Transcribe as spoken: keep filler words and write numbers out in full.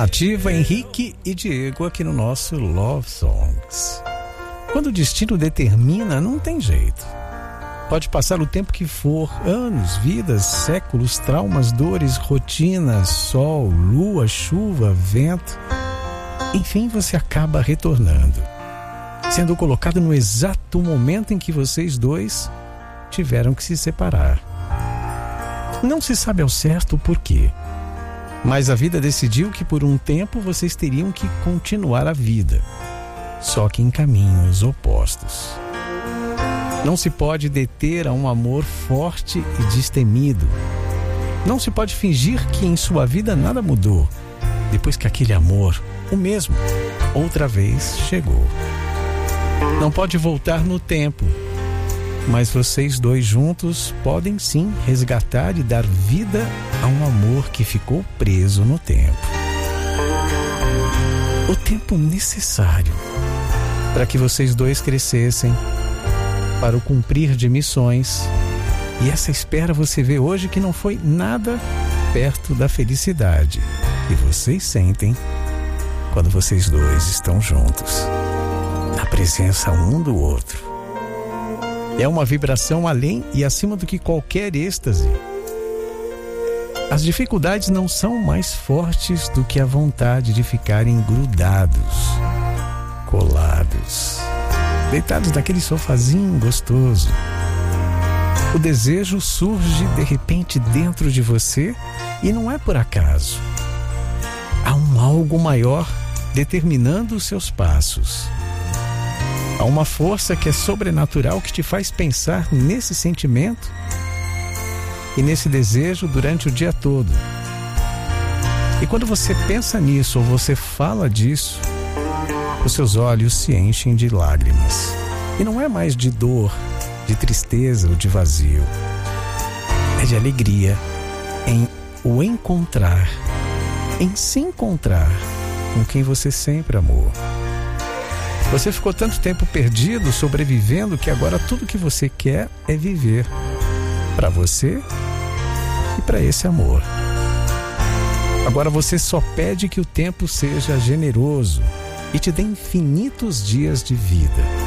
Nativa, Henrique e Diego aqui no nosso Love Songs. Quando o destino determina, não tem jeito. Pode passar o tempo que for, anos, vidas, séculos, traumas, dores, rotina, sol, lua, chuva, vento. Enfim, você acaba retornando, sendo colocado no exato momento em que vocês dois tiveram que se separar. Não se sabe ao certo o porquê, mas a vida decidiu que por um tempo vocês teriam que continuar a vida, só que em caminhos opostos. Não se pode deter a um amor forte e destemido. Não se pode fingir que em sua vida nada mudou, depois que aquele amor, o mesmo, outra vez chegou. Não pode voltar no tempo, mas vocês dois juntos podem sim resgatar e dar vida a um amor que ficou preso no tempo. O tempo necessário para que vocês dois crescessem, para o cumprir de missões. E essa espera você vê hoje que não foi nada perto da felicidade que vocês sentem quando vocês dois estão juntos, na presença um do outro. É uma vibração além e acima do que qualquer êxtase. As dificuldades não são mais fortes do que a vontade de ficarem grudados, colados, deitados naquele sofazinho gostoso. O desejo surge de repente dentro de você e não é por acaso. Há um algo maior determinando os seus passos. Há uma força que é sobrenatural que te faz pensar nesse sentimento e nesse desejo durante o dia todo. E quando você pensa nisso ou você fala disso, os seus olhos se enchem de lágrimas. E não é mais de dor, de tristeza ou de vazio. É de alegria em o encontrar, em se encontrar com quem você sempre amou. Você ficou tanto tempo perdido, sobrevivendo, que agora tudo que você quer é viver para você e para esse amor. Agora você só pede que o tempo seja generoso e te dê infinitos dias de vida.